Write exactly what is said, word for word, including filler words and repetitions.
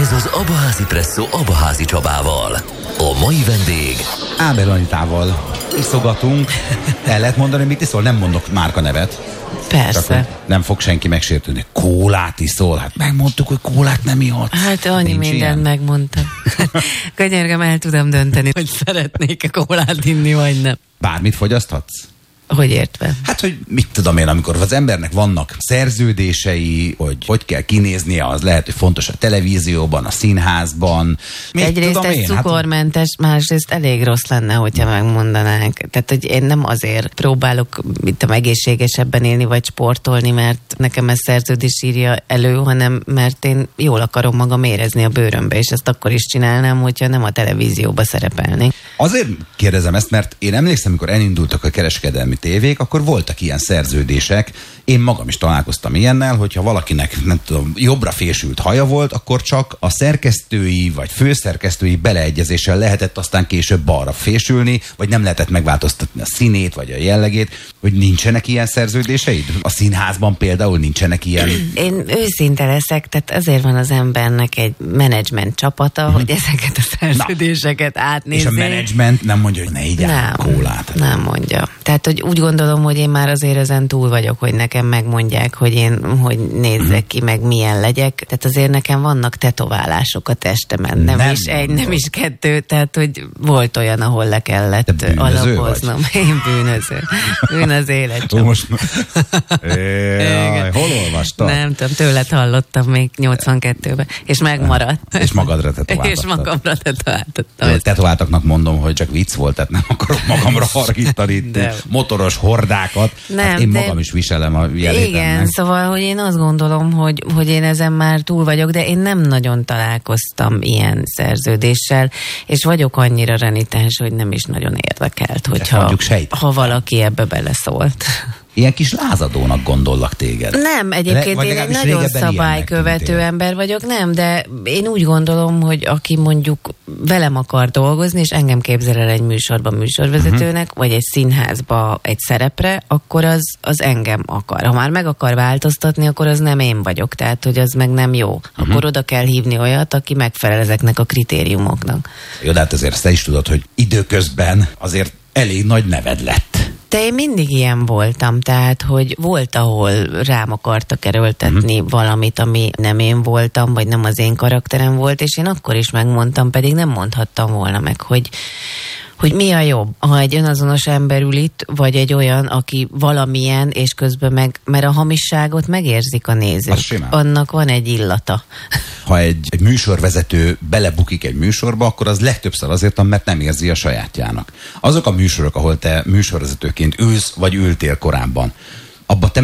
Ez az Abaházi Presszó Abaházi Csabával. A mai vendég... Ábel Anitával iszogatunk. El lehet mondani, mit iszol? Nem mondok márkanevet. Persze. Nem fog senki megsértődni. Kólát iszol? Hát megmondtuk, hogy kólát nem ihat. Hát annyi Nincs mindent ilyen? megmondtam. Könyörgöm, el tudom dönteni, hogy szeretnék-e kólát inni, vagy nem. Bármit fogyaszthatsz? Hogy értve? Hát, hogy mit tudom én, amikor az embernek vannak szerződései, hogy hogy kell kinéznie, az lehet, hogy fontos a televízióban, a színházban. Mit Egyrészt tudom ez én? cukormentes, hát... másrészt elég rossz lenne, hogyha megmondanánk. Tehát, hogy én nem azért próbálok mit tudom, egészségesebben élni, vagy sportolni, mert nekem ez szerződés írja elő, hanem mert én jól akarom magam érezni a bőrömbe, és ezt akkor is csinálnám, hogyha nem a televízióba szerepelnék. Azért kérdezem ezt, mert én emlékszem, amikor elindultak a kereskedelmi tévék, akkor voltak ilyen szerződések. Én magam is találkoztam ilyennel, hogyha valakinek, nem tudom, jobbra fésült haja volt, akkor csak a szerkesztői vagy főszerkesztői beleegyezéssel lehetett aztán később balra fésülni, vagy nem lehetett megváltoztatni a színét vagy a jellegét, hogy nincsenek ilyen szerződéseid? A színházban például nincsenek ilyen? Én őszinte leszek, tehát azért van az embernek egy menedzsment csapata, hmm. hogy ezeket a szerződéseket átnézzék. És a menedzsment nem mondja, hogy ne igyál kólát. Nem mondja. Tehát, hogy úgy gondolom, hogy én már azért ezen túl vagyok, hogy nekem megmondják, hogy én hogy nézzek ki, meg milyen legyek. Tehát azért nekem vannak tetoválások a testemen. Nem, nem is egy, nem is kettő. Tehát, hogy volt olyan, ahol le kellett alapoznom. Vagy? Én bűnöző. Bűn az élet. Most... Jaj, hol olvastam? Nem tudom, tőled hallottam még nyolcvankettőben. És megmaradt. És magadra tetováltattad. És magamra tetováltattam. Tetováltaknak mondom, hogy csak vicc volt, tehát nem akarok magamra hargítani motoros hordákat. Nem, hát én de... magam is viselem a jelét. Igen, ennek. szóval, hogy én azt gondolom, hogy, hogy én ezen már túl vagyok, de én nem nagyon találkoztam ilyen szerződéssel, és vagyok annyira renitens, hogy nem is nagyon érdekelt, hogyha ha valaki ebbe beleszólt. Ilyen kis lázadónak gondollak téged. Nem, egyébként Le, én egy nagyon szabálykövető ember vagyok, nem, de én úgy gondolom, hogy aki mondjuk velem akar dolgozni, és engem képzel el egy műsorban műsorvezetőnek, uh-huh. vagy egy színházba egy szerepre, akkor az, az engem akar. Ha már meg akar változtatni, akkor az nem én vagyok, tehát hogy az meg nem jó. Uh-huh. Akkor oda kell hívni olyat, aki megfelel ezeknek a kritériumoknak. Jó, de hát azért te is tudod, hogy időközben azért elég nagy neved lett. De én mindig ilyen voltam, tehát, hogy volt, ahol rám akartak erőltetni uh-huh. valamit, ami nem én voltam, vagy nem az én karakterem volt, és én akkor is megmondtam, pedig nem mondhattam volna meg, hogy hogy mi a jobb, ha egy önazonos ember ül itt, vagy egy olyan, aki valamilyen, és közben meg, mert a hamisságot megérzik a nézők. Annak van egy illata. Ha egy, egy műsorvezető belebukik egy műsorba, akkor az legtöbbször azért, mert nem érzi a sajátjának. Azok a műsorok, ahol te műsorvezetőként ülsz, vagy ültél korábban, abba te